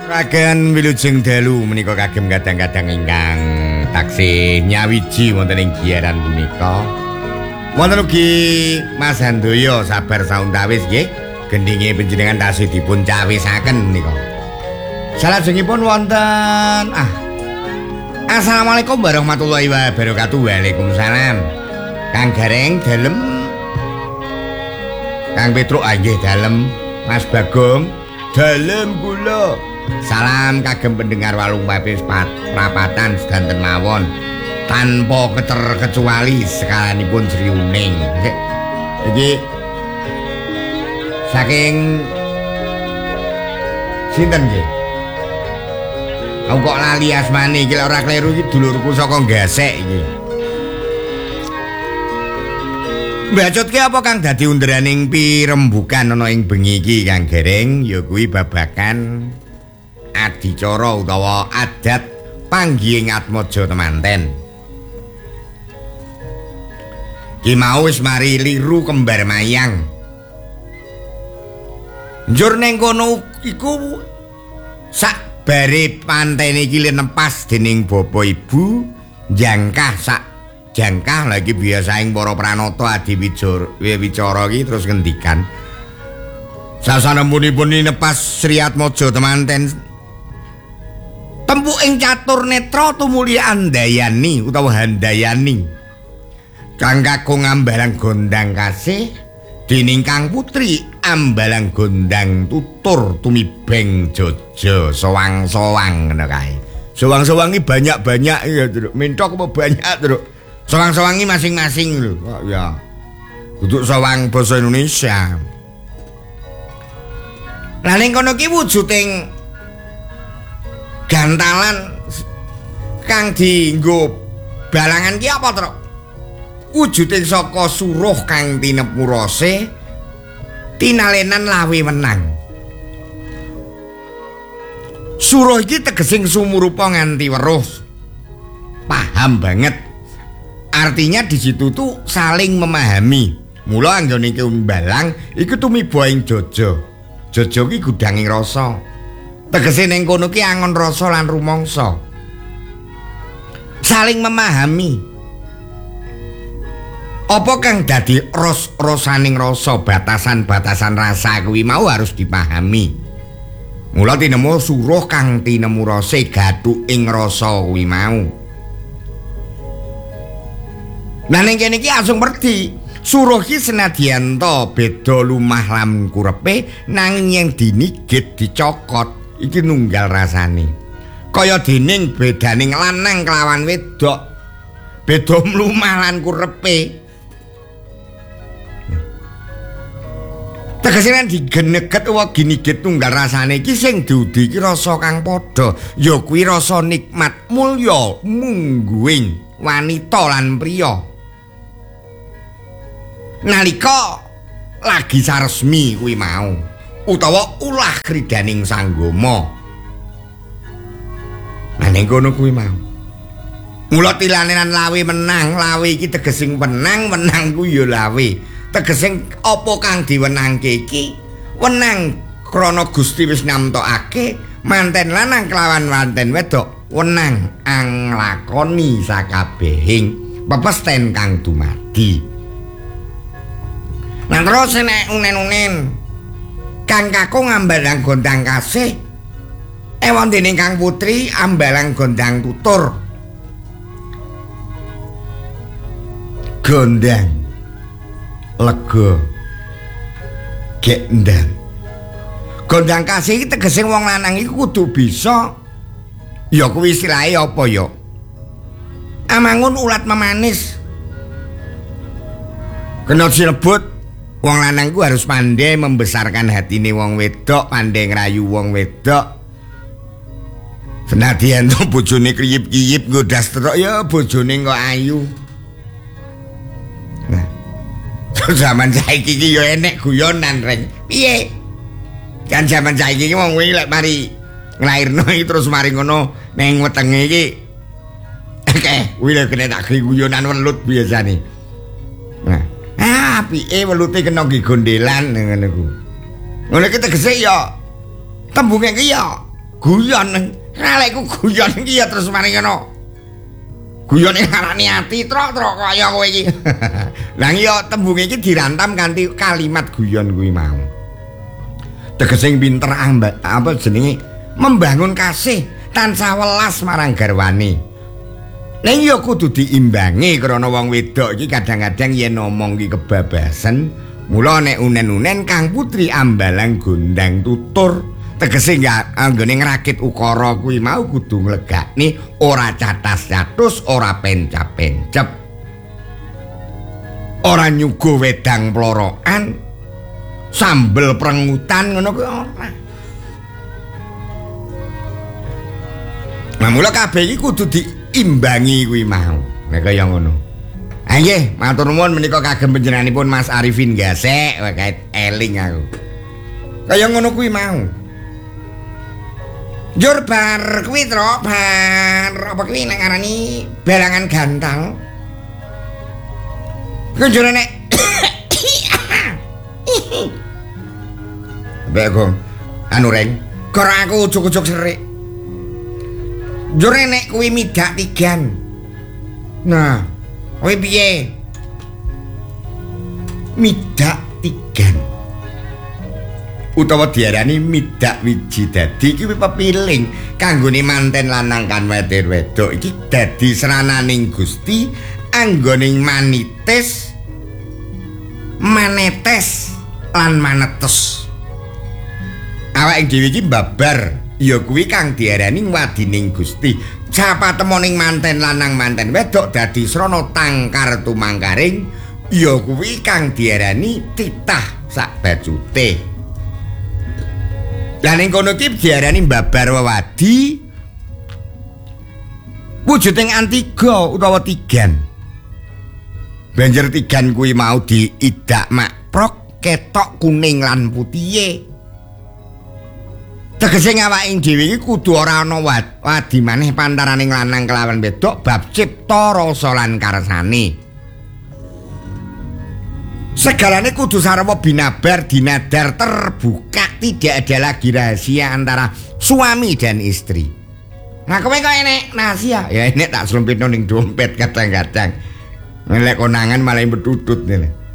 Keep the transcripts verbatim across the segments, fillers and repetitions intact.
Raken wilujeng dalu menika kagem kadang-kadang ingkang taksih nyawiji wonten ing giyaran punika. Wonten ugi Mas Handoyo sabar sauntawis nggih, gendhinge panjenengan tasih dipun cawisaken menika. Salajengipun wonten ah Assalamualaikum warahmatullahi wabarakatuh. Waalaikumsalam. Kang Gareng dalem. Kang Petruk nggih dalem. Mas Bagong dalem kula. Salam kagem pendengar walung papis prapatan sedanten mawon tanpa keterkecuali sekalanipun Sri Uning. Iki saking sinten nggih? Aku kok lali asmane iki ora kleru iki dulurku saka Gasek iki. Mbacutke apa kang dadi underaning pirembugan ana ing bengi iki Kang Gareng ya kuwi babakan adicara utawa adat panggihing Atmaja temanten. Ki mau wis mari liru kembar mayang. Njur ning kono iku sak bare pantene iki lenepas dening bapa ibu jangkah sak jangkah lagi biasaing para pranata adi wicara iki terus ngendikan sasampunipun nepas Sri Atmaja temanten tempu ing catur netra tumuli andayani utawa handayani kang kakung ambalang gondang kasih dening kang putri ambalang gondang tutur tumibeng jojo sowang-sowang ngono kae. Sowang-sowangi banyak-banyak ya, Truk. Mentok apa banyak, Truk? Sowang-sowangi masing-masing lho. Oh, ya. Duduk sowang basa Indonesia. Lah ning kono ki wujuding gantalan kang dienggo balangan ki apa, Truk? Wujuding saka suruh kang tinep murose tinalenan lawe menang. Suruh iki tegesing sumurupa nganti weruh. Paham banget. Artinya di situ tuh saling memahami. Mula anggone iki umbalang iku tumiba ing Jojo. Jojo ki gudanging rasa. Tegese ning kono ki angon rasa lan rumangsa. Saling memahami. Apa kang dadi ros-rosaning rasa, batasan-batasan rasa kuwi mau harus dipahami. Mula tinemu suruh kang tinemu rasa gathuk ing rasa kuwi mau. Nah ning kene iki langsung merdi. Suruh ki senadyan to beda lumah lan kurepe nanging yen dinigit dicokot iki nunggal rasane. Kaya dening bedaning lanang kelawan wedok. Beda lumah lan kurepe. Tegese digeneget wa ginigit tunggal rasane iki sing diudi iki rasa kang padha ya kuwi rasa nikmat mulya mungguing wanita lan priya. Nalika lagi saresmi kuwi mau utawa ulah kridaning sanggama. Nah ning kono kuwi mau. Mula tilanenan lawe menang, lawe iki tegesing menang, menang kuwi ya lawe. Tegesing apa kang diwenangke iki wenang krana Gusti wis namtokake manten lanang kelawan manten wedok wenang anglakoni sakabehing pepesten kang dumadi. Nah terus nek unen-unen kang kakung ambalang gondang kasih ewon dening kang putri ambalang gondang tutur gondang lega gek ndang gondang kasih iki tegese wong lanang iki kudu bisa ya kuwi istilahe apa ya amangun ulat memanis kena dilebut wong lanang ku harus pandai membesarkan hatine wong wedok pandai ngrayu wong wedok senadyan to bojone kriyip-kriyip nggodas terus ya bojone kok ayu. Zaman saiki iki ya enek guyonan reng. Piye? Kan zaman saiki iki wong kuwi lek mari nglairno iki terus mari ngono ning wetenge iki. Akeh kuwi lek kena tak guyonan welut biasane. Nah, ah piye welute kena gondelan ngono ku. Ngono iki tegese ya tembunge iki ya guyon kalekku guyon iki ya terus mari ngono guyone ngarani ati trok-trok kaya kowe iki lah iya tembunge iki dirantam kanthi kalimat guyon kuwi mau tegese pinter ambak apa jenenge membangun kasih tansah welas marang garwane ning ya kudu diimbangi krana wong wedok iki kadang-kadang yen ngomong iki kebabasen mula nek unen-unen Kang Putri ambalang gondang tutur tegese anggone ngrakit ukara kuwi mau kudu nglegakne ora catas-catus ora pencap-pencep ora nyugo wedang plorokan sambel prengutan ngono kuwi ora. Nah mula kabeh iki kudu diimbangi kuwi mau. Nek kaya ngono. Ha nggih, matur nuwun menika kagem panjenenganipun Mas Arifin Gasek kait eling aku. Kaya ngono kuwi mau. Njur bar kuwi tro, bar apa kuwi nek ngarani balangan gantal. Kunjur nek Mbak Gong, anu reng, kor aku ujuk-ujuk serik. Jure nek kuwi midak tigan. Nah, kuwi piye? Midak tigan. Utawa diarani midak wiji dadi iki pepiling kanggone manten lanang kan wedok iki dadi serananing Gusti anggone manitis manetes lan manetes. Awake dhewe iki babar ya kuwi kang diarani wadining Gusti. Sapa temoning manten lanang manten wedok dadi srana tangkar tumangkaring ya kuwi kang diarani titah sak bajute. Lah ning kono iki diarani babar wewadi wujuding antiga utawa tigan. Banjur tigan kuwi mau diidak makprok ketok kuning lan putihe. Tegese ngawake dhewe iki kudu ora ana wadi maneh pantaraning lanang kelawan wedok bab cipta rasa lan karsane. Segalane kudu sarwa binabar dinadar terbuka, tidak ada lagi rahasia antara suami dan istri. Nah kowe kok enek rahasia? Ya enek tak slumpitno ning dompet kadang-kadang. Nek konangan malah betutut ngene.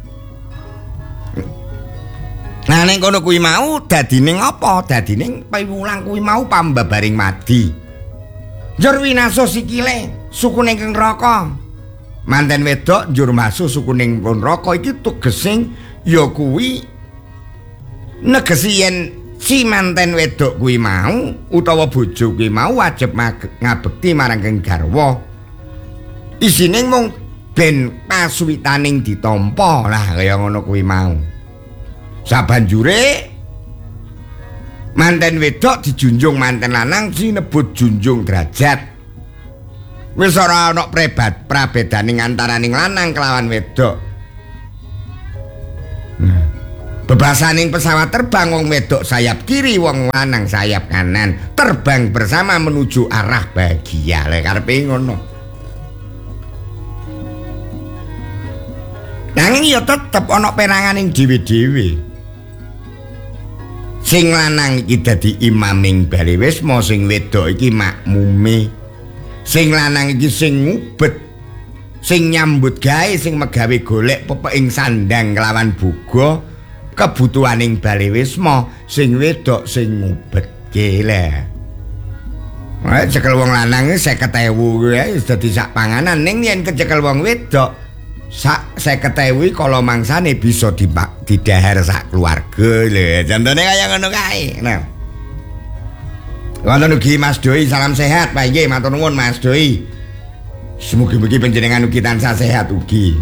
Nah ning kono kuwi mau dadining apa? Dadining piwulang kuwi mau pambabaring madi. Njur winaso sikile sukune ing neraka. Manten wedok njur masuk sukune ing neraka iki tegesing ya kuwi negesi yen si manten wedok kuwi mau utawa bojo kuwi mau wajib ngabekti marang kang garwa. Isine mung ben pasuwitaning ditampa lah kaya ngono kuwi mau. Sabanjure manten wedok dijunjung manten lanang sinebut junjung derajat. Wis ora ana prebat prabedaning antaraning lanang kelawan wedok. Nah, bebasaning pesawat terbang wong wedok sayap kiri wong lanang sayap kanan terbang bersama menuju arah bahagia. Lek karepe ngono. Nanging ya tetep ana peranganing dhewe-dhewe. Sing lanang iki dadi imaming bali wisma, sing wedok iki makmume. Sing lanang iki sing ngubet, sing nyambut gawe, sing megawe golek pepeking sandang kelawan boga kebutuhaning bali wisma, sing wedok sing ngubetke lho. Wah, cekel wong lanang seket ewu kuwi wis dadi sak panganan, ning yen kecekel wong wedok sak seket ewu kala mangsane bisa didahar sak keluarga lho. Contone kaya ngono kae. Nah. Wonten ugi Mas Doi, salam sehat Pak nggih, matur nuwun Mas Doi. Semoga-moga panjenengan ugi tansah sehat ugi.